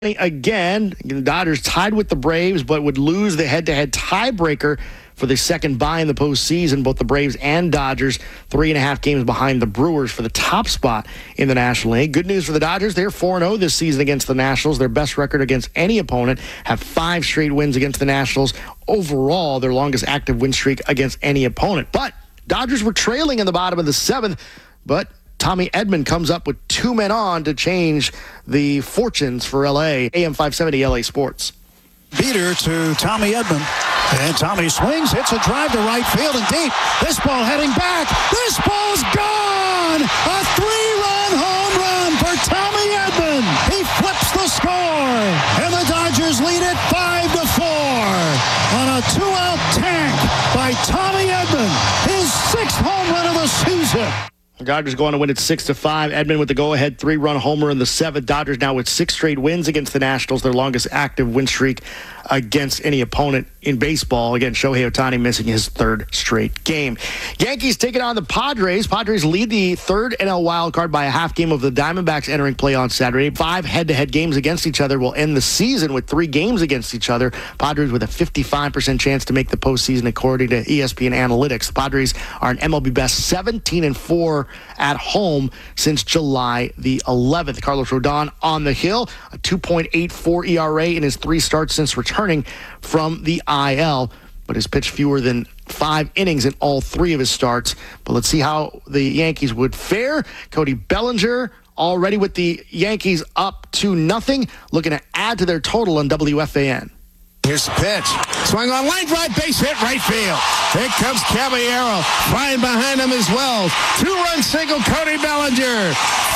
Again, the Dodgers tied with the Braves, but would lose the head-to-head tiebreaker for the second bye in the postseason. Both the Braves and Dodgers 3.5 games behind the Brewers for the top spot in the National League. Good news for the Dodgers. They're 4-0 this season against the Nationals. Their best record against any opponent. Have 5 straight wins against the Nationals. Overall, their longest active win streak against any opponent. But Dodgers were trailing in the bottom of the 7th, but Tommy Edman comes up with 2 men on to change the fortunes for LA. AM 570 LA Sports. Beater to Tommy Edman. And Tommy swings, hits a drive to right field and deep. This ball heading back. This ball's gone! A 3-run home run for Tommy Edman. He flips the score. And the Dodgers lead it 5-4 on a 2-out tank by Tommy Edman. His 6th home run of the season. The Dodgers go on to win it 6-5. Edman with the go-ahead 3-run homer in the 7th. Dodgers now with 6 straight wins against the Nationals, their longest active win streak against any opponent in baseball. Again, Shohei Ohtani missing his 3rd straight game. Yankees taking on the Padres. Padres lead the 3rd NL wild card by a half game of the Diamondbacks entering play on Saturday. 5 head-to-head games against each other will end the season with 3 games against each other. Padres with a 55% chance to make the postseason according to ESPN Analytics. The Padres are an MLB best 17-4 at home since July the 11th. Carlos Rodon on the hill, a 2.84 ERA in his 3 starts since returning from the IL, but has pitched fewer than 5 innings in all 3 of his starts. But let's see how the Yankees would fare. Cody Bellinger already with the Yankees up 2-0, looking to add to their total on WFAN. Here's the pitch. Swung on line drive, base hit, right field. Here comes Caballero, flying behind him as well. 2-run single, Cody Bellinger.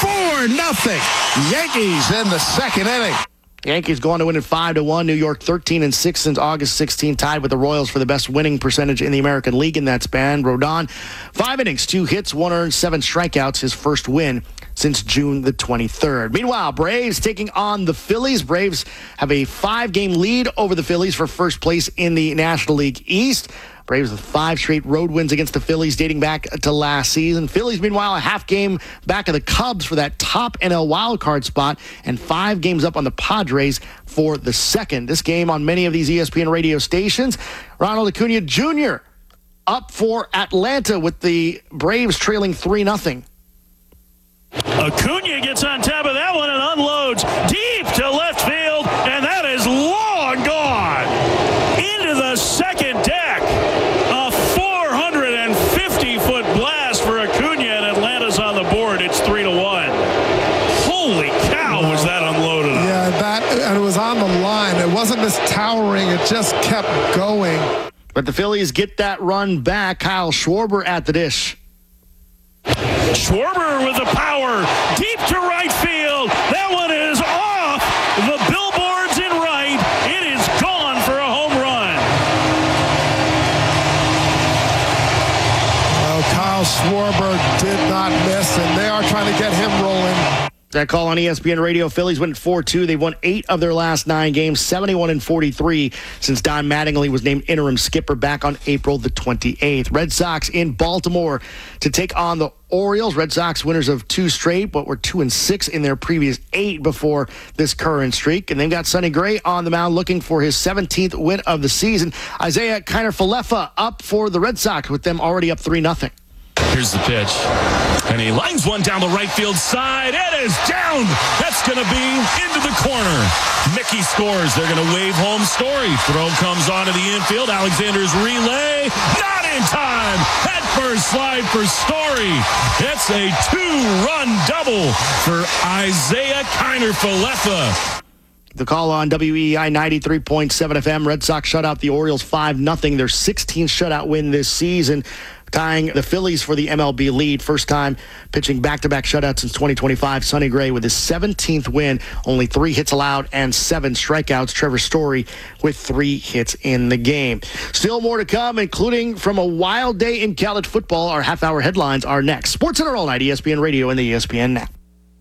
4-0. Yankees in the 2nd inning. Yankees going to win it 5-1. New York 13-6 since August 16, tied with the Royals for the best winning percentage in the American League in that span. Rodon, 5 innings, 2 hits, 1 earned, 7 strikeouts, his first win since June the 23rd. Meanwhile, Braves taking on the Phillies. Braves have a 5-game lead over the Phillies for first place in the National League East. Braves with 5 straight road wins against the Phillies dating back to last season. Phillies, meanwhile, a half game back of the Cubs for that top NL wildcard spot and 5 games up on the Padres for the 2nd. This game on many of these ESPN radio stations. Ronald Acuna Jr. up for Atlanta with the Braves trailing 3-0. Acuna gets on top of that one and unloads deep to left field, and that is long gone. Into the 2nd deck. A 450-foot blast for Acuna, and Atlanta's on the board. It's 3-1. Holy cow, was that unloaded? Yeah, and it was on the line. It wasn't this towering. It just kept going. But the Phillies get that run back. Kyle Schwarber at the dish. Schwarber with the power deep to right field. That one is off the billboards in right. It is gone for a home run. Well, Kyle Schwarber did not miss, and they are trying to get him rolling. That call on ESPN Radio. Phillies win 4-2. They've won 8 of their last 9 games, 71-43 since Don Mattingly was named interim skipper back on April the 28th. Red Sox in Baltimore to take on the Orioles. Red Sox winners of 2 straight, but were 2-6 in their previous 8 before this current streak. And they've got Sonny Gray on the mound looking for his 17th win of the season. Isaiah Kiner-Falefa up for the Red Sox with them already up 3-0. Here's the pitch. And he lines one down the right field side. It is down. That's going to be into the corner. Mickey scores. They're going to wave home Story. Throw comes onto the infield. Alexander's relay. Not in time. Head first slide for Story. It's a 2-run double for Isaiah Kiner-Falefa. The call on WEI 93.7 FM. Red Sox shut out the Orioles 5-0. Their 16th shutout win this season, tying the Phillies for the MLB lead. First time pitching back-to-back shutouts since 2025. Sonny Gray with his 17th win, only 3 hits allowed and 7 strikeouts. Trevor Story with 3 hits in the game. Still more to come, including from a wild day in college football. Our half-hour headlines are next. Sports Center All Night, ESPN Radio, and the ESPN app.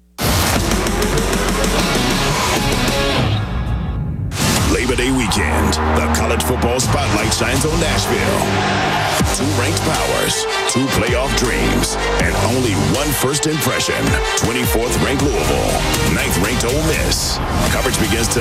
Labor Day weekend, the college football spotlight shines on Nashville. 2 ranked powers, 2 playoff dreams, and only 1 first impression. 24th ranked Louisville, 9th ranked Ole Miss. Coverage begins tonight.